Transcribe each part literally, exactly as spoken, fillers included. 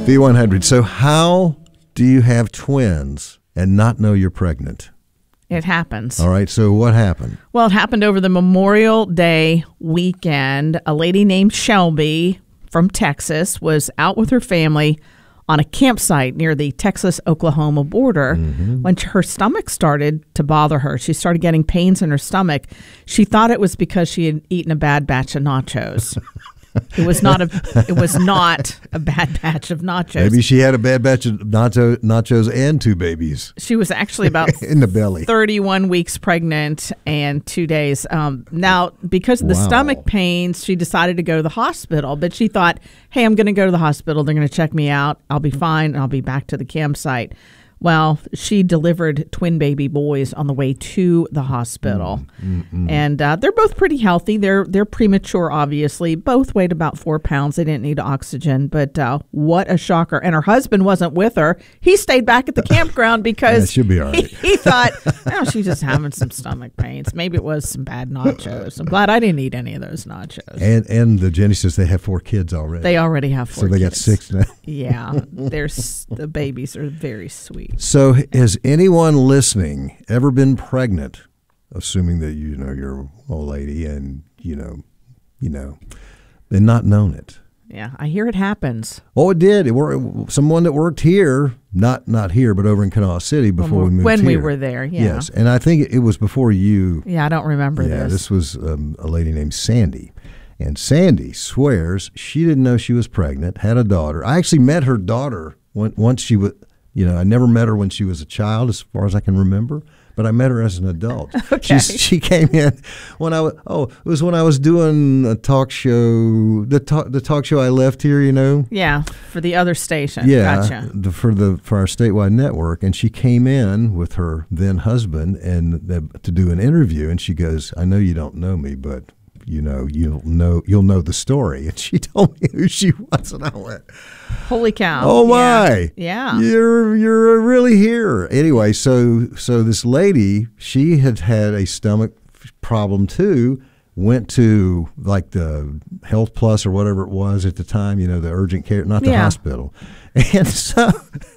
V one hundred. So how do you have twins and not know you're pregnant? It happens. All right. So what happened? Well, it happened over the Memorial Day weekend. A lady named Shelby from Texas was out with her family on a campsite near the Texas-Oklahoma border mm-hmm. when her stomach started to bother her. She started getting pains in her stomach. She thought it was because she had eaten a bad batch of nachos. It was not a. It was not a bad batch of nachos. Maybe she had a bad batch of nacho, nachos and two babies. She was actually about in the belly, thirty-one weeks pregnant and two days. Um, now, because of the wow. stomach pains, she decided to go to the hospital. But she thought, "Hey, I'm going to go to the hospital. They're going to check me out. I'll be fine. And I'll be back to the campsite." Well, she delivered twin baby boys on the way to the hospital, mm, mm, mm. and uh, they're both pretty healthy. They're they're premature, obviously. Both weighed about four pounds. They didn't need oxygen, but uh, what a shocker! And her husband wasn't with her. He stayed back at the campground because yeah, she'll be all right. he, he thought, "Oh, she's just having some stomach pains. Maybe it was some bad nachos." I'm glad I didn't eat any of those nachos. And and the Jenny says they have four kids already. They already have four. So they kids. got six now. Yeah, there's the babies are very sweet. So has anyone listening ever been pregnant, assuming that you know you're an old lady and you know, you know, and not known it? Yeah, I hear it happens. Oh, it did. It were someone that worked here, not not here, but over in Kanawha City before when we moved when here. we were there. Yeah. Yes, and I think it was before you. Yeah, I don't remember yeah, this. this was um, a lady named Sandy. And Sandy swears she didn't know she was pregnant, had a daughter. I actually met her daughter when, once she was, you know, I never met her when she was a child as far as I can remember, but I met her as an adult. Okay. She's, she came in when I was, oh, it was when I was doing a talk show, the talk, the talk show I left here, you know. Yeah, for the other station. Yeah, gotcha. the, for, the, for our statewide network. And she came in with her then husband and the, to do an interview, and she goes, I know you don't know me, but you know, you'll know you'll know the story. And she told me who she was, and I went, holy cow. Oh my. Yeah. yeah. You're you're really here. Anyway, so so this lady, she had had a stomach problem too, went to like the Health Plus or whatever it was at the time, you know, the urgent care, not the yeah. hospital. And so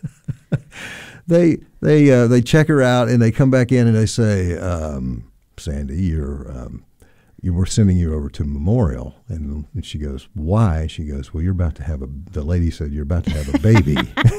they they uh, they check her out and they come back in and they say, um, Sandy, you're um, You we're sending you over to Memorial. And she goes, why? She goes, well, you're about to have a, the lady said, you're about to have a baby.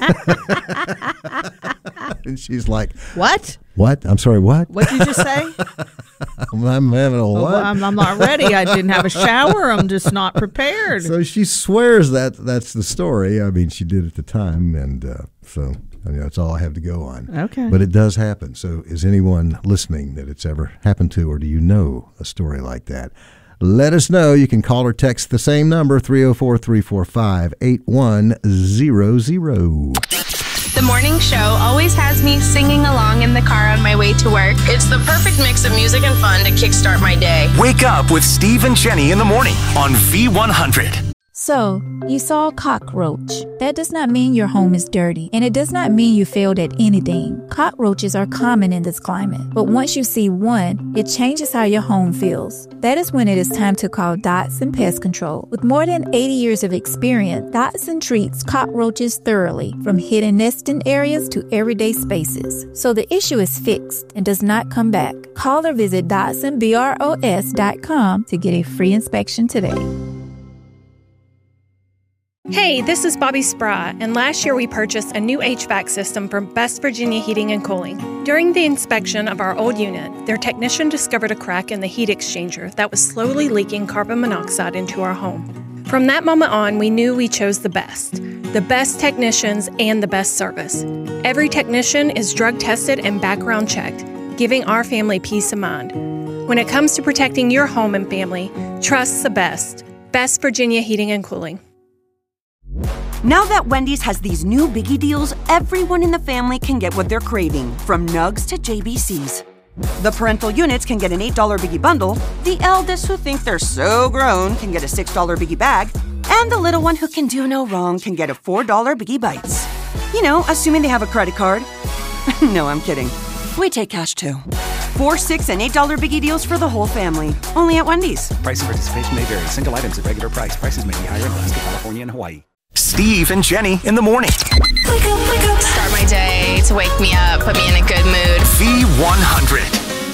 And she's like, what? What? I'm sorry, what? What did you just say? I'm, I'm having a what? Oh, I'm, I'm not ready. I didn't have a shower. I'm just not prepared. So she swears that that's the story. I mean, she did at the time. And uh, so I mean, that's all I have to go on. Okay. But it does happen. So is anyone listening that it's ever happened to, or do you know a story like that? Let us know. You can call or text the same number, three oh four, three four five, eight one zero zero. The morning show always has me singing along in the car on my way to work. It's the perfect mix of music and fun to kickstart my day. Wake up with Steve and Jenny in the morning on V one hundred. So, you saw a cockroach. That does not mean your home is dirty, and it does not mean you failed at anything. Cockroaches are common in this climate, but once you see one, it changes how your home feels. That is when it is time to call Dotson Pest Control. With more than eighty years of experience, Dotson treats cockroaches thoroughly, from hidden nesting areas to everyday spaces. So the issue is fixed and does not come back. Call or visit Dotson Bros dot com to get a free inspection today. Hey, this is Bobby Sprott, and last year we purchased a new H V A C system from Best Virginia Heating and Cooling. During the inspection of our old unit, their technician discovered a crack in the heat exchanger that was slowly leaking carbon monoxide into our home. From that moment on, we knew we chose the best. The best technicians and the best service. Every technician is drug tested and background checked, giving our family peace of mind. When it comes to protecting your home and family, trust the best. Best Virginia Heating and Cooling. Now that Wendy's has these new biggie deals, everyone in the family can get what they're craving, from nugs to J B Cs. The parental units can get an eight dollar biggie bundle, the eldest who think they're so grown can get a six dollar biggie bag, and the little one who can do no wrong can get a four dollar biggie bites. You know, assuming they have a credit card. No, I'm kidding. We take cash too. Four, six, and eight dollar biggie deals for the whole family. Only at Wendy's. Price and participation may vary. Single items at regular price. Prices may be higher in Alaska, California, and Hawaii. Steve and Jenny in the morning. Wake up, wake up. Start my day to wake me up, put me in a good mood. V one hundred.